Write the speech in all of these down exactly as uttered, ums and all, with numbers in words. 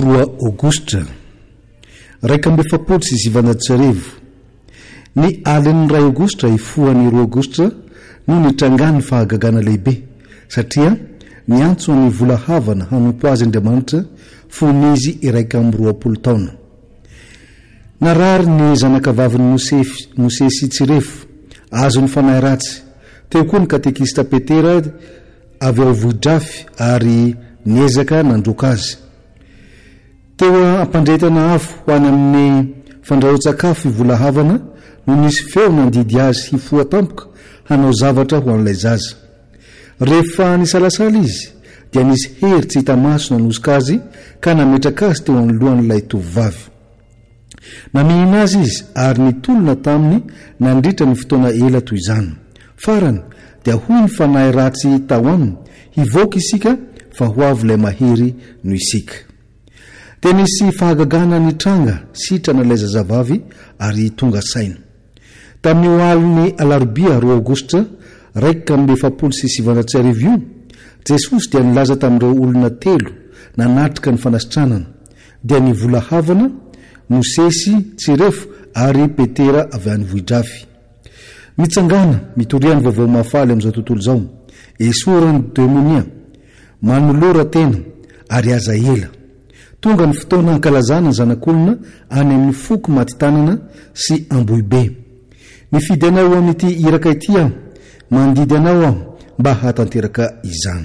roa aogostra raika amby efapolo sy sivanjato sy arivo. Ny alin'ny ray aogostra ifoan'ny roa aogostra no nitrangany fahagagana lehibe satria niantso ny vola havana hanompo azy Andriamanitra fonizy iraika amby roapolo taona. Narary ny zanakavavin'ny Mose sy Tsirefo azo ny fanahy ratsy. Teo koa ny katekista Petera avy ao Vohidrafy ary niezaka nandroka azy. Teo ampandretana afo ho any amin'ny fandrahoan-tsakafo vola havana no nisy feo nandidy azy hifoa tampoka hanao zavatra ho an'ilay zaza. Rehefa nisalasala izy dia nisy hery tsy hita maso nanosika azy ka nametraka azy teo anoloan'ilay tovovavy. Namihina azy izy ary nitolona taminy nandritra ny fotoana ela toy izany. Farany dia hoy ny fanahy ratsy tao aminy, hivoaka isika fa ho avy ilay mahery no isika. Dia nisy fahagagana nitranga sitrana ilay zazavavy ary tonga saina. Tamin'io alin'ny alarobia roa aogostra raika amby efapolo sy sivanjato sy arivo io, Jesosy dia nilaza tamin'ireo olona telo nanatrika ny fanasitranana, dia ny vola havana, Mose sy Tsirefo ary Petera avy any Vohidrafy. Mitsangana mitoriany vaovao mahafaly amin'izao tontolo izao, esorany demonia, manolora tena ary aza ela. Tonga ny fotoana hankalazana ny zanak'olona any amin'ny foko maty-tanana sy ambohibe. Mifidy anao amin'ity iraka ity aho, mandidy anao aho mba hatanteraka izany.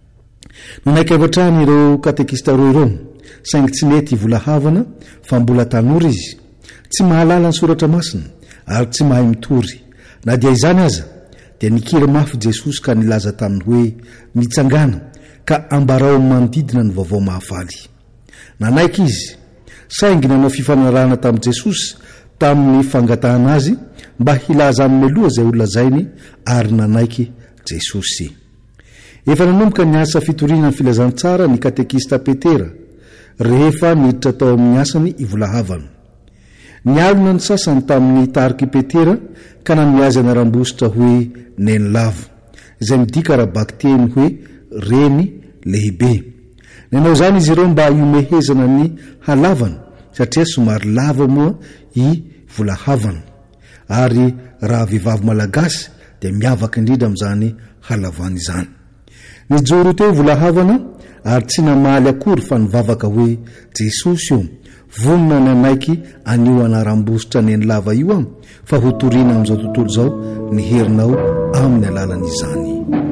Nanaiky avatrany ireo katekista roa ireo, saingy tsy nety vola havana fa mbola tanora izy, tsy mahalala ny soratra masina ary tsy mahay mitory. Na dia izany aza dia nikiry mafy Jesosy ka nilaza taminy hoe mitsangana ka ambarao mandidina ny vaovao mahafaly. Nanaiky izy, saingy nanao fifanarahana tamin'i Jesosy tamin'ny fangatahana azy mba hilaza amin'ny aloha izay olona zainy ary nanaiky Jesosy. Efa nanomboka ny asa fitoriana ny filazantsara ny katekista Petera rehefa niditra tao amin'ny asany ivola havana. Nialona ny sasany tamin'ny tariky Petera ka namiazy anaram-bositra hoe neny lavo, izay midika raha-baky teny hoe reny lehibe. Nanao izany izy ireo mba iomehezana ny halavana satria somary lava moa i vola havana, ary raha vehivavy malagasy dia miavaka indrindra amin'izany halavana izany. Nijoro teo vola havana ary tsy namaly akory fa nivavaka hoe Jesosy io, vonona nanaiky anio anaram-bositra neny lava io aho fa ho toriana amin'izao tontolo izao ny herinao amin'ny alalan'izany.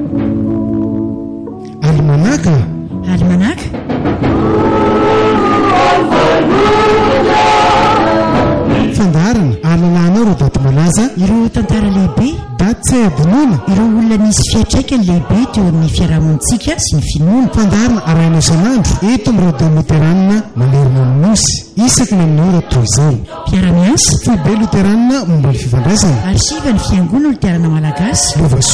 Almanaka Almanaka fandarana ahalalànao ro daty malaza ireo tantara lehibe, daty tsy adinoana, ireo olona nisy fiatraikany lehibe teo amin'ny fiarahamonitsika sy ny finoana. Fandarana araina isan'andro eto amin'ny radio Luteranina malerina ny nosy isaky ny amin'ny ora toy izao. Mpiara-miasa Foibe Luteranina momba ny fifandraisana, arsiva ny fiangonana Luterana Malagasy.